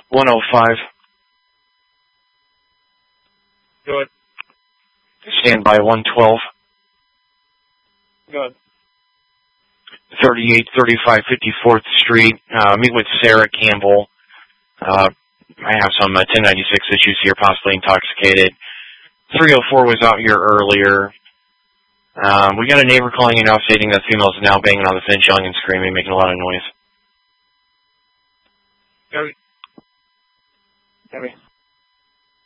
105. Good. Stand by 112. Good. 3835 54th Street. Meet with Sarah Campbell. I have some 1096 issues here, possibly intoxicated. 304 was out here earlier. We got a neighbor calling in now stating that female is now banging on the fence, yelling and screaming, making a lot of noise. Copy. Copy.